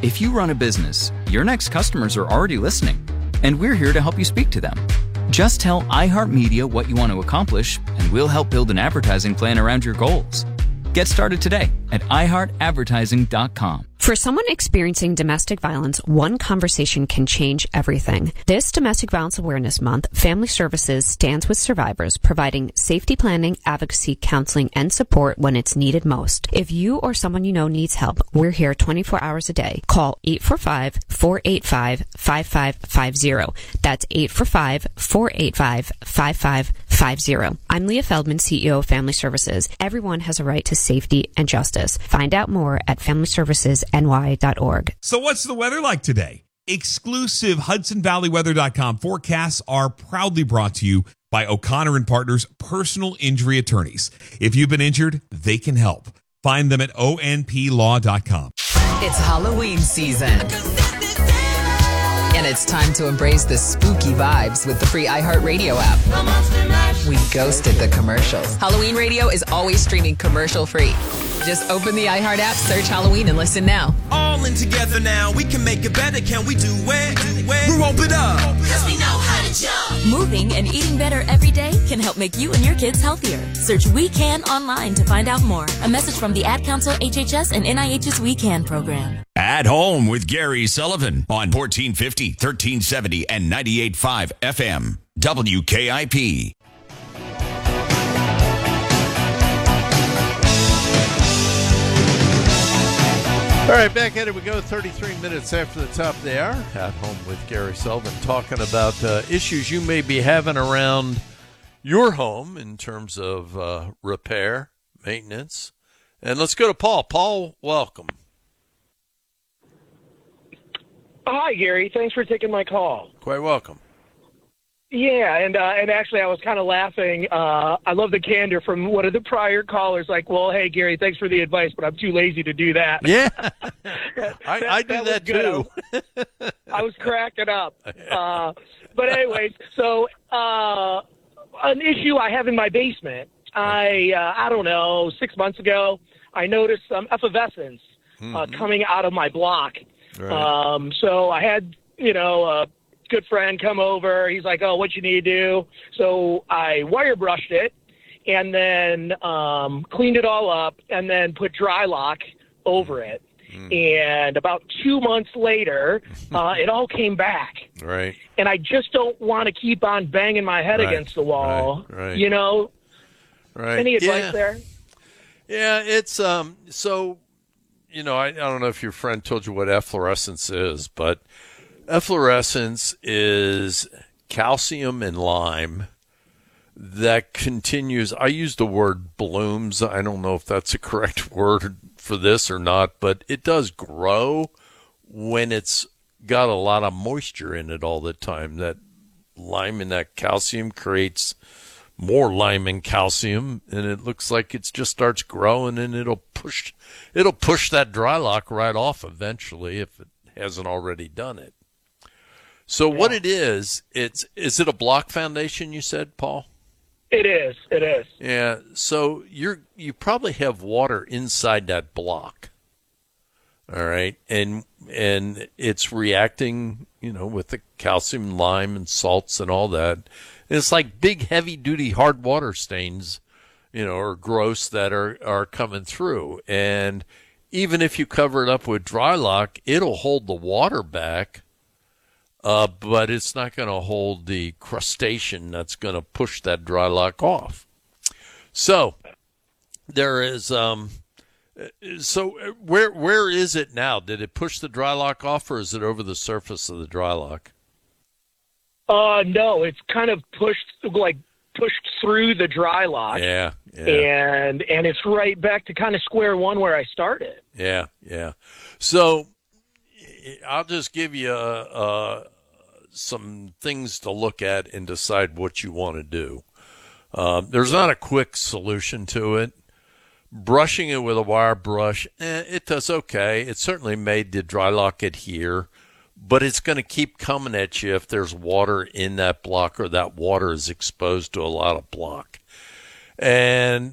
If you run a business, your next customers are already listening, and we're here to help you speak to them. Just tell iHeartMedia what you want to accomplish, and we'll help build an advertising plan around your goals. Get started today at iHeartAdvertising.com. For someone experiencing domestic violence, one conversation can change everything. This Domestic Violence Awareness Month, Family Services stands with survivors, providing safety planning, advocacy, counseling, and support when it's needed most. If you or someone you know needs help, we're here 24 hours a day. Call 845-485-5550. That's 845-485-5550. I'm Leah Feldman, CEO of Family Services. Everyone has a right to safety and justice. Find out more at FamilyServicesNY.org. So what's the weather like today? Exclusive HudsonValleyWeather.com forecasts are proudly brought to you by O'Connor and Partners Personal Injury Attorneys. If you've been injured, they can help. Find them at onplaw.com. It's Halloween season. And it's time to embrace the spooky vibes with the free iHeartRadio app. We ghosted the commercials. Halloween Radio is always streaming commercial-free. Just open the iHeart app, search Halloween, and listen now. All in together now. We can make it better. Can we do it? We won't it up. Because we know how to jump. Moving and eating better every day can help make you and your kids healthier. Search We Can online to find out more. A message from the Ad Council, HHS, and NIH's We Can program. At Home with Gary Sullivan on 1450, 1370, and 98.5 FM. WKIP. All right, back at it we go, 33 minutes after the top of the hour. At Home with Gary Sullivan, talking about issues you may be having around your home in terms of repair, maintenance. And let's go to Paul. Paul, welcome. Hi, Gary. Thanks for taking my call. Quite welcome. Yeah, and actually I was kind of laughing. I love the candor from one of the prior callers, like, well, hey, Gary, thanks for the advice, but I'm too lazy to do that. Yeah, I do that too. I was cracking up. But anyways, so an issue I have in my basement, I don't know, 6 months ago, I noticed some effervescence coming out of my block. Right. So I had, a good friend come over. He's like, oh, what you need to do? So I wire brushed it and then cleaned it all up and then put dry lock over it. And about 2 months later, it all came back. Right. And I just don't want to keep on banging my head against the wall. Right. Right. Any advice there? Yeah, it's so, I don't know if your friend told you what efflorescence is, but efflorescence is calcium and lime that continues. I use the word blooms. I don't know if that's a correct word for this or not, but it does grow when it's got a lot of moisture in it all the time. That lime and that calcium creates more lime and calcium, and it looks like it just starts growing, and it'll push that dry lock right off eventually if it hasn't already done it. So what it is it a block foundation, you said, Paul? It is. Yeah. So you probably have water inside that block. All right. And it's reacting, with the calcium, lime, and salts and all that. And it's like big, heavy duty hard water stains, or gross that are coming through. And even if you cover it up with dry lock, it'll hold the water back. But it's not going to hold the crustacean that's going to push that dry lock off. So there is, where is it now? Did it push the dry lock off, or is it over the surface of the dry lock? No, it's kind of pushed through the dry lock. Yeah. And it's right back to kind of square one where I started. Yeah. So I'll just give you some things to look at and decide what you want to do. There's not a quick solution to it. Brushing it with a wire brush, it does okay. It certainly made the dry lock adhere, but it's going to keep coming at you if there's water in that block or that water is exposed to a lot of block. And